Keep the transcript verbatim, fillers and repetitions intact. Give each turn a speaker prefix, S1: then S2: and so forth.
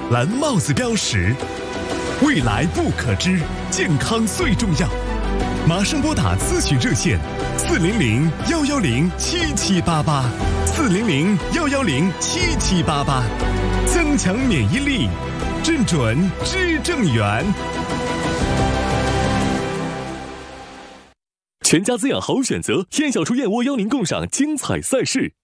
S1: 蓝帽子标识。未来不可知，健康最重要。马上拨打咨询热线：四零零幺幺零七七八八，四零零幺幺零七七八八，增强免疫力，正准知正源。
S2: 全家滋养好选择，燕小厨燕窝邀您共赏精彩赛事。